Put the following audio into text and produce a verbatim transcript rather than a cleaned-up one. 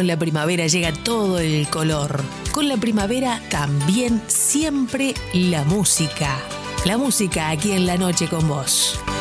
con la primavera llega todo el color. Con la primavera también siempre la música. La música aquí en La Noche con Vos.